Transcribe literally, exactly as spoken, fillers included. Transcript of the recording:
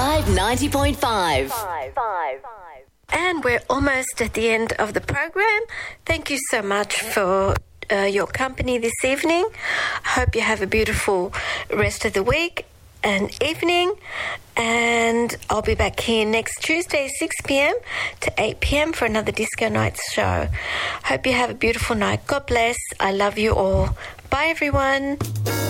Vibe ninety point five. And we're almost at the end of the program. Thank you so much for uh, your company this evening. I hope you have a beautiful rest of the week and evening. And I'll be back here next Tuesday, six p.m. to eight p.m. for another Disco Nights show. Hope you have a beautiful night. God bless. I love you all. Bye, everyone.